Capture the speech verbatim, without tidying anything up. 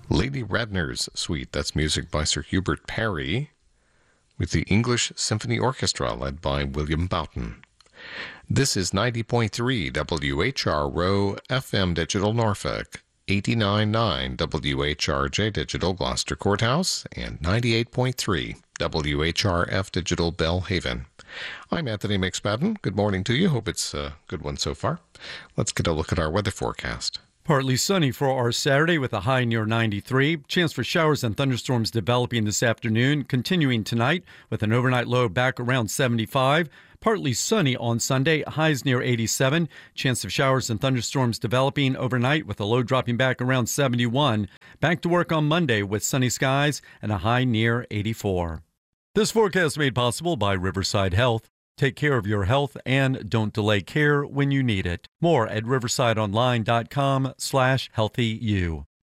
Lady Radner's Suite, that's music by Sir Hubert Parry, with the English Symphony Orchestra led by William Boughton. This is ninety point three W H R Row F M Digital Norfolk, eighty-nine point nine W H R J Digital Gloucester Courthouse, and ninety-eight point three W H R F Digital Belhaven. I'm Anthony McSpadden. Good morning to you. Hope it's a good one so far. Let's get a look at our weather forecast. Partly sunny for our Saturday with a high near ninety-three. Chance for showers and thunderstorms developing this afternoon, continuing tonight with an overnight low back around seventy-five. Partly sunny on Sunday, highs near eighty-seven. Chance of showers and thunderstorms developing overnight with a low dropping back around seventy-one. Back to work on Monday with sunny skies and a high near eighty-four. This forecast made possible by Riverside Health. Take care of your health and don't delay care when you need it. More at riversideonline.com slash healthyu.